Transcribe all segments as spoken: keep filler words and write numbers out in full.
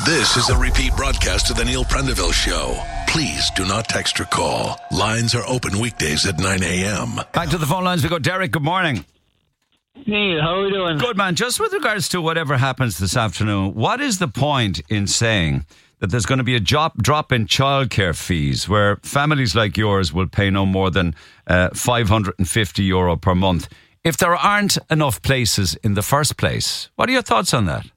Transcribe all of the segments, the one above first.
This is a repeat broadcast of the Neil Prendeville Show. Please do not text or call. Lines are open weekdays at nine a.m. Back to the phone lines we go. Derek, good morning. Neil, how are we doing? Good, man. Just with regards to whatever happens this afternoon, what is the point in saying that there's going to be a drop, drop in childcare fees where families like yours will pay no more than uh, five hundred fifty euro per month if there aren't enough places in the first place? What are your thoughts on that?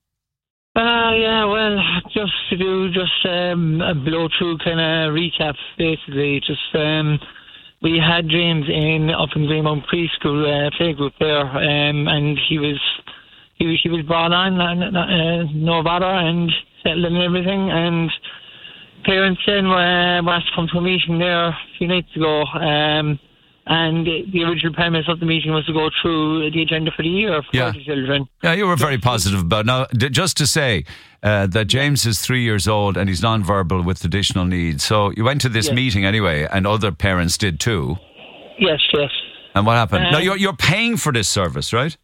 Uh, yeah, well, just to do just um, a blow-through kind of recap, basically. Just um, we had James in up in Greymount preschool uh, playgroup there, um, and he was he was he was brought on, uh, no bother, and settled and everything. And parents then uh, were asked to come to a meeting there a few nights ago. Um, And the original premise of the meeting was to go through the agenda for the year for yeah. the children. Yeah, you were very positive about it. Now, d- just to say uh, that James is three years old and he's non-verbal with additional needs. So you went to this yes. meeting anyway, and other parents did too. Yes, yes. And what happened? Um, now, you're, you're paying for this service, right?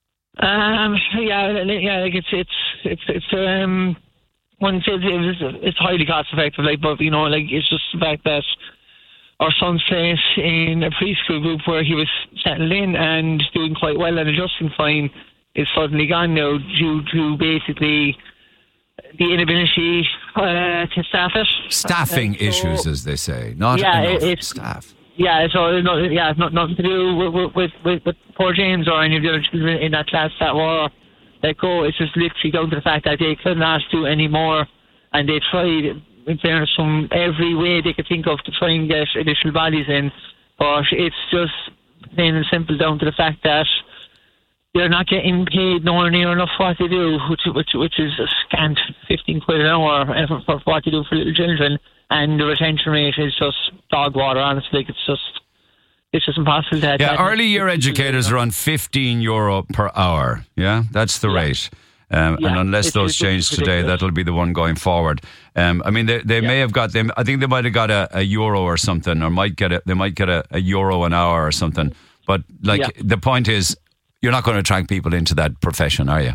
Um, yeah, yeah, like it's, it's, it's, it's, um, one says it's, it's highly cost effective, like, but, you know, like, it's just the fact that our son's place in a preschool group where he was settled in and doing quite well and adjusting fine is suddenly gone now due to basically the inability uh, to staff it. Staffing uh, so, issues, as they say, not yeah, enough it's, staff. Yeah, so no, yeah, it's not nothing to do with with, with with poor James or any of the other children in that class that were let go. It's just literally down to the fact that they could not do any more, and they tried, in fairness, from every way they could think of to try and get additional bodies in, but it's just plain and simple down to the fact that they're not getting paid nowhere near enough for what they do, which which which is a scant fifteen quid an hour for, for what they do for little children, and the retention rate is just dog water. Honestly, like it's just it's just impossible to. Yeah, to early year educators are on fifteen euro per hour. Yeah, that's the yeah. rate. Um, yeah, and unless those it's, change it's today, that'll be the one going forward. Um, I mean, they they yeah. may have got them. I think they might have got a, a euro or something, or might get a, they might get a, a euro an hour or something. But like yeah. the point is, you're not going to attract people into that profession, are you?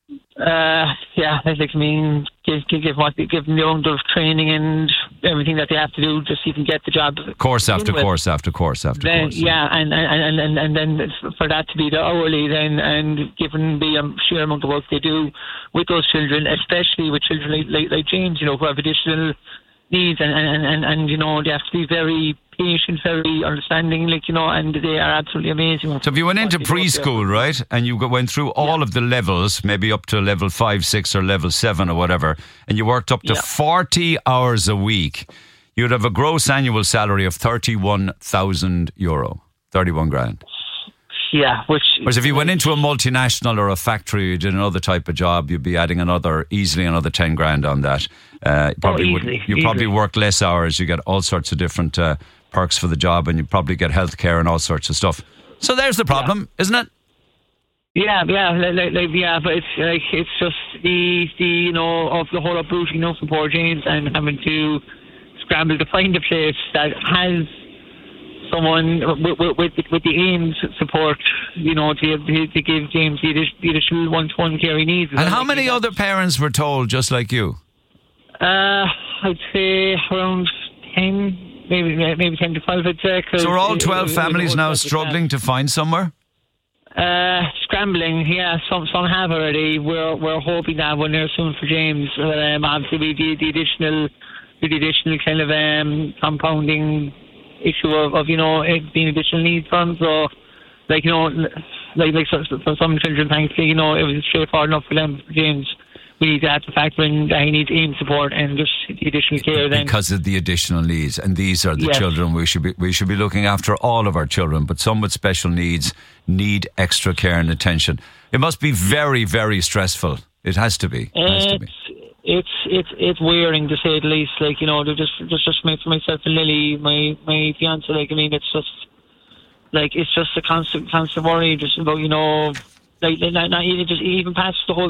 Uh, yeah, I think I mean give give give, what, give them the amount of training and everything that they have to do just so you can get the job. Course after course after course after then, course. Yeah, and and, and and then for that to be the hourly then, and given the um, sheer amount of work they do with those children, especially with children like, like, like James, you know, who have additional needs, and, and, and, and you know, they have to be very patient, very understanding, like, you know, and they are absolutely amazing. So if you went into preschool, right, and you went through all yeah. of the levels, maybe up to level five, six, or level seven, or whatever, and you worked up to yeah. forty hours a week, you'd have a gross annual salary of thirty-one thousand euro, thirty-one grand. Yeah, which... Whereas if you went into a multinational or a factory, you did another type of job, you'd be adding another, easily another ten grand on that. Uh, you probably, oh, would, easily, you easily. probably work less hours, you get all sorts of different uh, perks for the job, and you probably get health care and all sorts of stuff. So there's the problem, yeah. isn't it? Yeah, yeah, like, like, like, yeah, but it's like it's just the the you know of the whole uprooting, you know, for poor James and having to scramble to find a place that has someone with with, with, with the AIMS support, you know, to, to, to give James the additional one-to-one care he needs. And how many other parents were told just like you? Uh, I'd say around ten. Maybe maybe ten to twelve, I'd say. So are all twelve it, families it, it now struggling to find somewhere? Uh, scrambling, yeah. Some some have already. We're we're hoping to have one there soon for James. Um, obviously, with the, the additional, with the additional kind of um, compounding issue of, of you know it being additional needs for him. So, like you know, like like so, so for some children, thankfully, you know, it was straightforward enough for them. For James, we need to have to factor in that he needs AIM support and just the additional care then. Because of the additional needs, and these are the yes. children we should be we should be looking after all of our children, but some with special needs need extra care and attention. It must be very, very stressful. It has to be. It has it's, to be. It's it's it's wearing to say the least. Like you know, they're just just just for myself and Lily, my my fiance. Like I mean, it's just like it's just a constant constant worry, just about you know, like not, not even just even past the whole.